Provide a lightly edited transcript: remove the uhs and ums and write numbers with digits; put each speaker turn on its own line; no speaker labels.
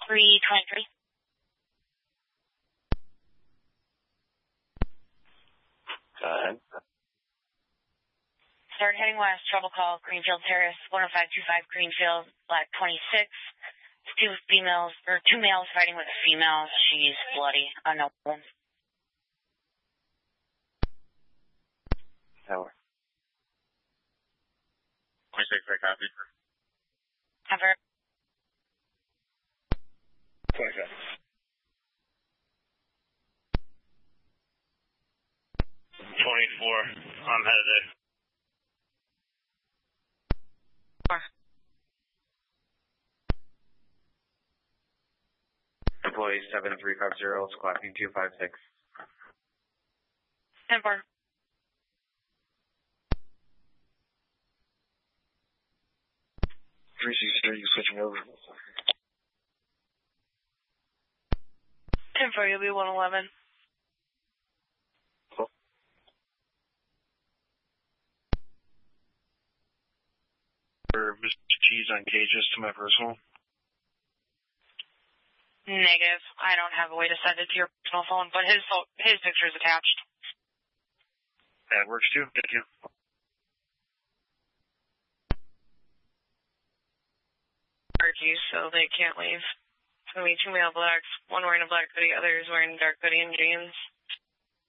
323.
Go ahead.
Start heading west, trouble call, Greenfield Terrace, 10525 Greenfield, Black 26. Two males fighting with a female. She's bloody. Unknown.
Tower.
26, I copy.
Cover.
27. I'm headed there.
Employee 7350, clocking 256.
10-4.
Switching over.
10-4, you'll be 111.
Cool.
Mr. G's on cages to my personal.
Negative. I don't have a way to send it to your personal phone, but his picture is attached.
That works too. Thank you.
Argue, so they can't leave. It's going to be two male blacks, one wearing a black hoodie, others wearing dark hoodie and jeans.